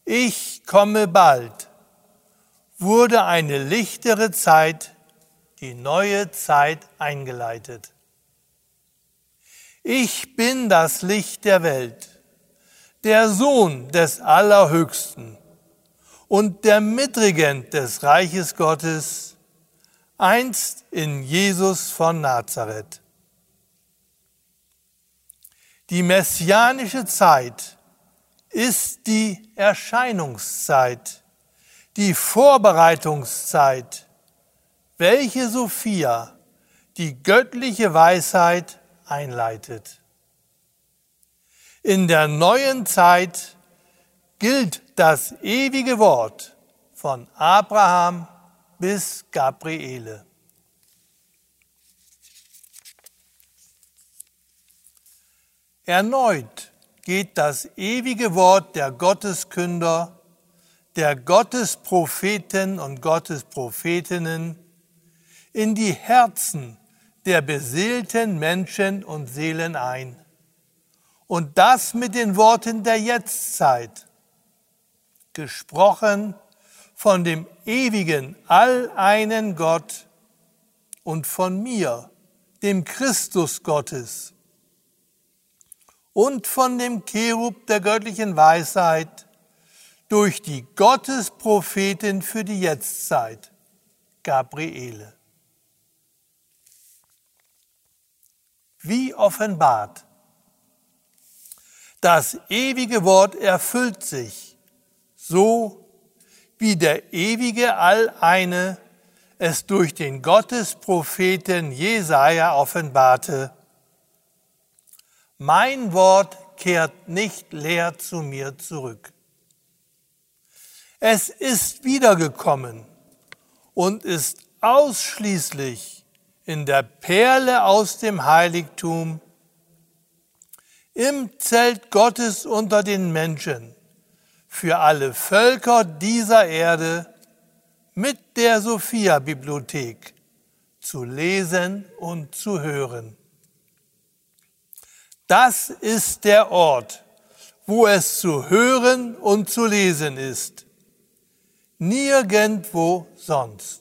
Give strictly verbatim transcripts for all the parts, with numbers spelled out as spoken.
Ich komme bald, wurde eine lichtere Zeit, die neue Zeit eingeleitet. Ich bin das Licht der Welt, der Sohn des Allerhöchsten und der Mitregent des Reiches Gottes, einst in Jesus von Nazareth. Die messianische Zeit ist die Erscheinungszeit, die Vorbereitungszeit, welche Sophia, die göttliche Weisheit, einleitet. In der neuen Zeit gilt das ewige Wort von Abraham bis Gabriele. Erneut geht das ewige Wort der Gotteskünder, der Gottespropheten und Gottesprophetinnen in die Herzen der beseelten Menschen und Seelen ein. Und das mit den Worten der Jetztzeit, gesprochen von dem ewigen, alleinen Gott und von mir, dem Christus Gottes, und von dem Cherub der göttlichen Weisheit durch die Gottesprophetin für die Jetztzeit, Gabriele. Wie offenbart. Das ewige Wort erfüllt sich, so wie der ewige Alleine es durch den Gottespropheten Jesaja offenbarte. Mein Wort kehrt nicht leer zu mir zurück. Es ist wiedergekommen und ist ausschließlich in der Perle aus dem Heiligtum, im Zelt Gottes unter den Menschen, für alle Völker dieser Erde mit der Sophia-Bibliothek zu lesen und zu hören. Das ist der Ort, wo es zu hören und zu lesen ist. Nirgendwo sonst.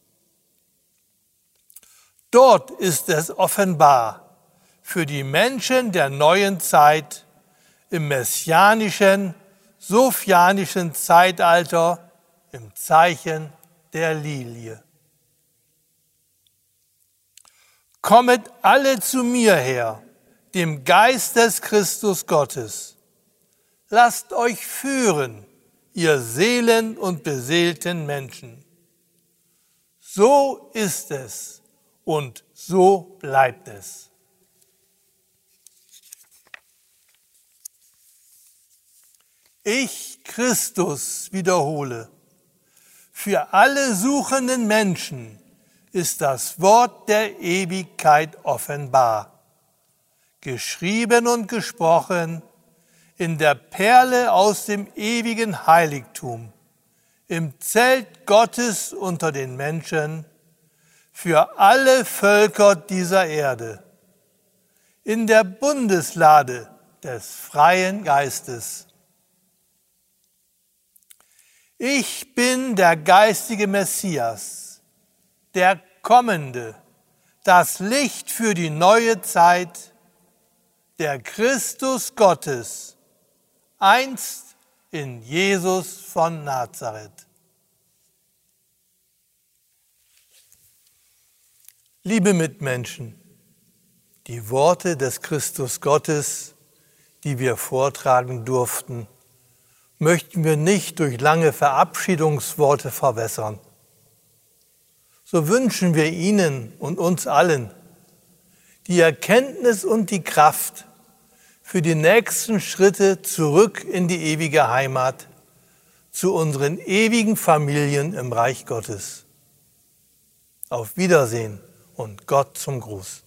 Dort ist es offenbar für die Menschen der neuen Zeit im messianischen, sophianischen Zeitalter im Zeichen der Lilie. Kommet alle zu mir her, dem Geist des Christus Gottes. Lasst euch führen, ihr Seelen und beseelten Menschen. So ist es und so bleibt es. Ich, Christus, wiederhole, für alle suchenden Menschen ist das Wort der Ewigkeit offenbar. Geschrieben und gesprochen in der Perle aus dem ewigen Heiligtum, im Zelt Gottes unter den Menschen, für alle Völker dieser Erde, in der Bundeslade des freien Geistes. Ich bin der geistige Messias, der Kommende, das Licht für die neue Zeit, der Christus Gottes, einst in Jesus von Nazareth. Liebe Mitmenschen, die Worte des Christus Gottes, die wir vortragen durften, möchten wir nicht durch lange Verabschiedungsworte verwässern. So wünschen wir Ihnen und uns allen die Erkenntnis und die Kraft für die nächsten Schritte zurück in die ewige Heimat, zu unseren ewigen Familien im Reich Gottes. Auf Wiedersehen und Gott zum Gruß.